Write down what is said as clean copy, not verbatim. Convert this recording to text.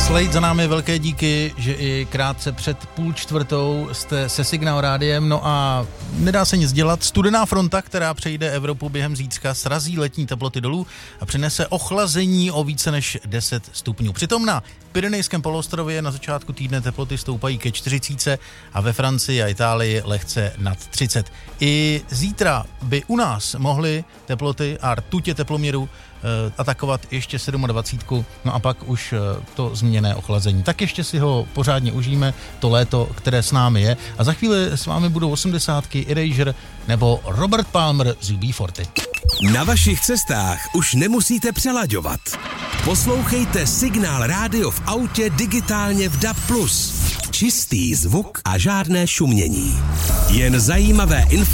Slade za námi, velké díky, že i krátce před 3:30 jste se Signál rádiem, no a nedá se nic dělat. Studená fronta, která přejde Evropu během zítřka, srazí letní teploty dolů a přinese ochlazení o více než 10 stupňů. Přitom na Pyrenejském poloostrově na začátku týdne teploty stoupají ke 40 a ve Francii a Itálii lehce nad 30. I zítra by u nás mohly teploty a rtutě teploměru atakovat ještě 27, no a pak už to změněné ochlazení. Tak ještě si ho pořádně užijeme, to léto, které s námi je. A za chvíli s vámi budou 80, Erasure nebo Robert Palmer z UB40. Na vašich cestách už nemusíte přelaďovat. Poslouchejte Signál rádio v autě digitálně v DAB+. Čistý zvuk a žádné šumění. Jen zajímavé informace